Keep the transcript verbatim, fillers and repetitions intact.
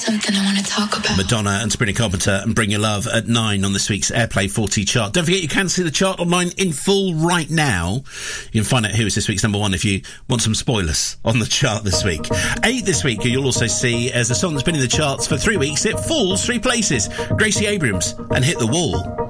something I want to talk about. Madonna and Sabrina Carpenter and Bring Your Love at nine on this week's Airplay forty chart. Don't forget you can see the chart online in full right now. You can find out who is this week's number one if you want some spoilers on the chart this week. Eight this week you'll also see as a song that's been in the charts for three weeks. It falls three places. Gracie Abrams and Hit the Wall.